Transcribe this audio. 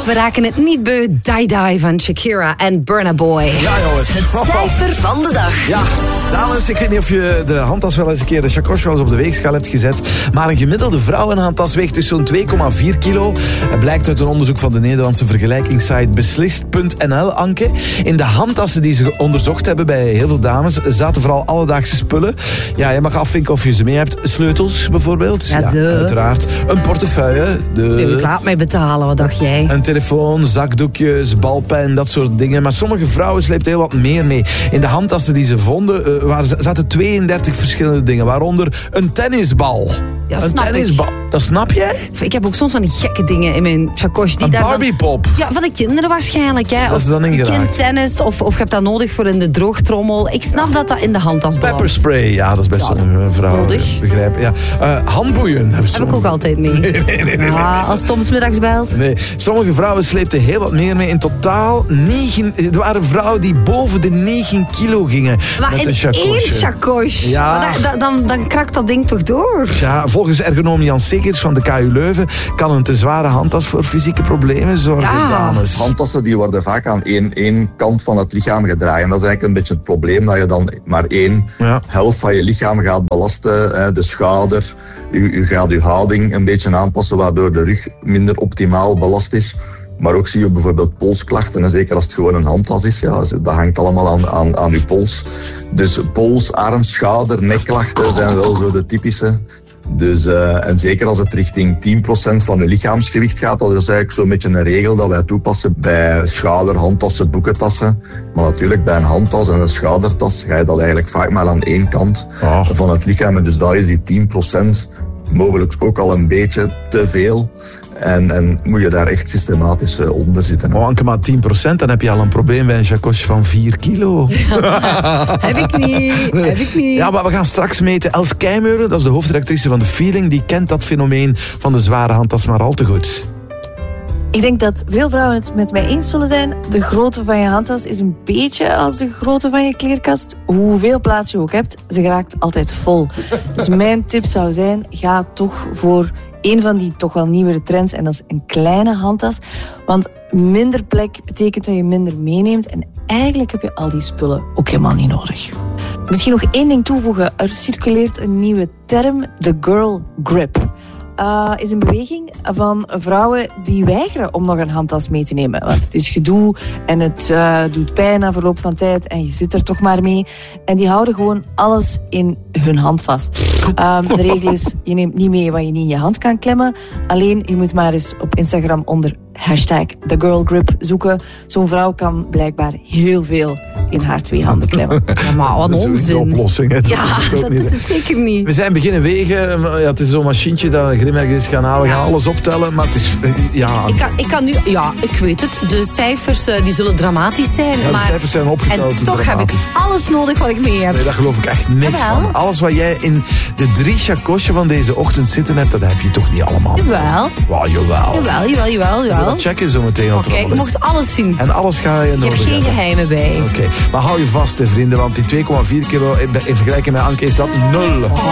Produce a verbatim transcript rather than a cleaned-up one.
We raken het niet beu. Die Die van Shakira en Burna Boy. Ja, jongens. Het cijfer van de dag. Ja, dames, ik weet niet of je de handtas wel eens een keer, de Chacoche wel eens op de weegschaal hebt gezet. Maar een gemiddelde vrouwenhandtas weegt dus zo'n twee komma vier kilo. Het blijkt uit een onderzoek van de Nederlandse vergelijkingssite beslist punt n l, Anke. In de handtassen die ze onderzocht hebben bij heel veel dames zaten vooral alledaagse spullen. Ja, je mag afvinken of je ze mee hebt. Sleutels bijvoorbeeld. Ja, de. Uiteraard. Een portefeuille. De. Ik laat mij betalen, wat dacht jij? Een telefoon, zakdoekjes, balpen, dat soort dingen. Maar sommige vrouwen sleepten heel wat meer mee. In de handtassen die ze vonden uh, waren, zaten tweeëndertig verschillende dingen. Waaronder een tennisbal. Ja, een snap tennisbal. ik. Dat snap jij? Ik heb ook soms van die gekke dingen in mijn Chacoche. Die Een daar dan- Barbiepop. Ja, van de kinderen waarschijnlijk. Hè. Dat is dan Of ingeraakt. Een kind tennis, of, of je hebt dat nodig voor in de droogtrommel. Ik snap dat dat in de handtas belandt. Pepperspray, ja, dat is best Ja, sommige vrouwen. nodig. Begrijp. Ja. Uh, handboeien. Heb Heb ik ook altijd mee. Nee, nee, nee, nee, Ah, als Tom 's middags belt. Nee, sommige vrouwen sleepten heel wat meer mee. In totaal negen... Er waren vrouwen die boven de negen kilo gingen Maar met in een Chacoche. één Chacoche. Ja. Maar da- da- dan, dan krakt dat ding toch door? Ja, volgens ergonoom Jan Segers van de K U Leuven kan een te zware handtas voor fysieke problemen zorgen, Ja. dames. Handtassen die worden vaak aan één, één kant van het lichaam gedragen. En dat is eigenlijk een beetje het probleem, dat je dan maar één Ja. helft van je lichaam gaat belasten. Hè, de schouder, u, u gaat uw houding een beetje aanpassen, waardoor de rug minder optimaal belast is. Maar ook zie je bijvoorbeeld polsklachten, en zeker als het gewoon een handtas is. Ja, dat hangt allemaal aan, aan, aan uw pols. Dus pols, arm, schouder, nekklachten zijn wel zo de typische. Dus, uh, en zeker als het richting tien procent van je lichaamsgewicht gaat, dat is eigenlijk zo'n beetje een regel dat wij toepassen bij schouder, handtassen, boekentassen. Maar natuurlijk bij een handtas en een schoudertas ga je dat eigenlijk vaak maar aan één kant Oh. van het lichaam. En dus daar is die tien procent mogelijk ook al een beetje te veel. En, en moet je daar echt systematisch uh, onder zitten. Oh, Anke, maar tien procent, dan heb je al een probleem bij een Chacoche van vier kilo. Heb ik niet. Heb ik niet. Ja, maar we gaan straks meten. Els Keimeuren, dat is de hoofdredactrice van The Feeling, die kent dat fenomeen van de zware handtas maar al te goed. Ik denk dat veel vrouwen het met mij eens zullen zijn. De grootte van je handtas is een beetje als de grootte van je kleerkast. Hoeveel plaats je ook hebt, ze geraakt altijd vol. Dus mijn tip zou zijn, ga toch voor een van die toch wel nieuwere trends. En dat is een kleine handtas. Want minder plek betekent dat je minder meeneemt. En eigenlijk heb je al die spullen ook helemaal niet nodig. Misschien nog één ding toevoegen. Er circuleert een nieuwe term, de girl grip. Uh, is een beweging van vrouwen die weigeren om nog een handtas mee te nemen. Want het is gedoe en het uh, doet pijn na verloop van tijd en je zit er toch maar mee. En die houden gewoon alles in hun hand vast. Um, de regel is, je neemt niet mee wat je niet in je hand kan klemmen. Alleen, je moet maar eens op Instagram onder hashtag TheGirlGrip zoeken. Zo'n vrouw kan blijkbaar heel veel in haar twee handen klemmen. Ja, maar wat Dat is onzin. een oplossing. Hè. Dat Ja, is het ook dat niet, is hè. het zeker niet. We zijn beginnen wegen. Ja, het is zo'n machientje dat een Grimberg is gaan halen. We gaan alles optellen, maar het is... Ja, Ik kan, ik kan nu... Ja, ik weet het. De cijfers uh, die zullen dramatisch zijn. ja, de maar, cijfers zijn opgeteld. en toch heb ik dramatisch. alles nodig wat ik mee heb. Nee, daar geloof ik echt niks Jawel. van. Alles wat jij in de drie Chacoche van deze ochtend zitten hebt, dat heb je toch niet allemaal. Jawel. Wow, jawel. Jawel, jawel, jawel. We jawel. dat checken zo meteen. wat er Oké, je allemaal is. mocht alles zien. En alles ga je Ik heb nodig geen hebben. geheimen bij. Oké, maar hou je vast, hè, vrienden, want die twee komma vier kilo in in vergelijking met Anke is dat nul.